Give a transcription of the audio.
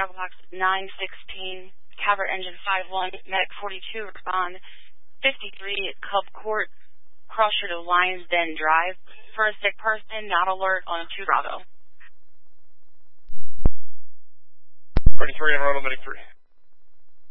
Travel Box 916, Calvert Engine 51, Medic 42, respond 53 Cub Court, cross street of Lions Den Drive. For a sick person, not alert on 2 Bravo. 33 and Ronald, Medic 3.